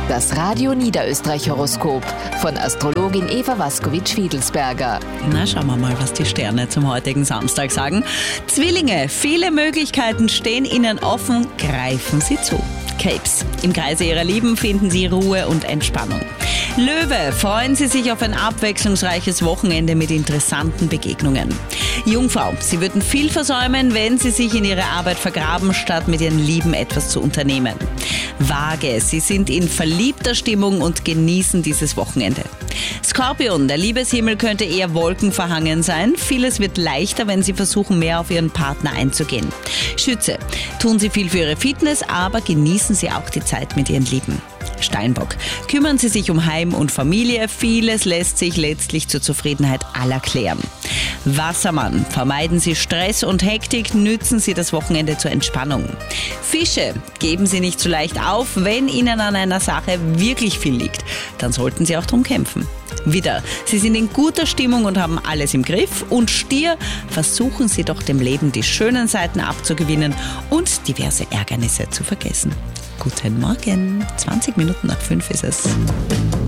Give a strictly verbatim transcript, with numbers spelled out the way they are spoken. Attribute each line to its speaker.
Speaker 1: Das Radio Niederösterreich Horoskop von Astrologin Eva Waskowitsch-Fiedelsberger.
Speaker 2: Na, schauen wir mal, was die Sterne zum heutigen Samstag sagen. Zwillinge, viele Möglichkeiten stehen Ihnen offen, greifen Sie zu. Krebs, im Kreise Ihrer Lieben finden Sie Ruhe und Entspannung. Löwe, freuen Sie sich auf ein abwechslungsreiches Wochenende mit interessanten Begegnungen. Jungfrau, Sie würden viel versäumen, wenn Sie sich in Ihre Arbeit vergraben, statt mit Ihren Lieben etwas zu unternehmen. Waage, Sie sind in verliebter Stimmung und genießen dieses Wochenende. Skorpion, der Liebeshimmel könnte eher wolkenverhangen sein. Vieles wird leichter, wenn Sie versuchen, mehr auf Ihren Partner einzugehen. Schütze, tun Sie viel für Ihre Fitness, aber genießen Sie auch die Zeit mit Ihren Lieben. Steinbock, kümmern Sie sich um Heim und Familie. Vieles lässt sich letztlich zur Zufriedenheit aller klären. Wassermann, vermeiden Sie Stress und Hektik, nützen Sie das Wochenende zur Entspannung. Fische, geben Sie nicht so leicht auf, wenn Ihnen an einer Sache wirklich viel liegt, dann sollten Sie auch drum kämpfen. Widder, Sie sind in guter Stimmung und haben alles im Griff. Und Stier, versuchen Sie doch dem Leben die schönen Seiten abzugewinnen und diverse Ärgernisse zu vergessen. Guten Morgen, zwanzig Minuten nach fünf ist es.